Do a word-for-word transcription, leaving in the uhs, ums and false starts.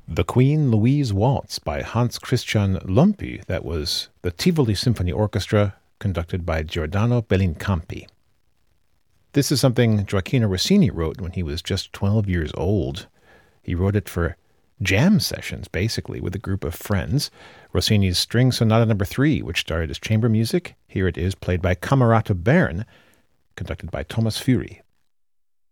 The Queen Louise Waltz by Hans Christian Lumpy. That was the Tivoli Symphony Orchestra, conducted by Giordano Bellincampi. This is something Gioacchino Rossini wrote when he was just twelve years old. He wrote it for jam sessions, basically, with a group of friends. Rossini's String Sonata Number three, which started as chamber music. Here it is, played by Camerata Bern, conducted by Thomas Fury.